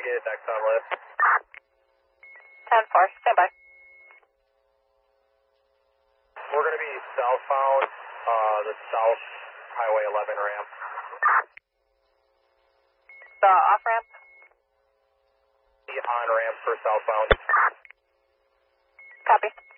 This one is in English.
get next on list. 10-4, stand by. We're going to be southbound, the South Highway 11 ramp. The off-ramp? The on-ramp for southbound. Copy.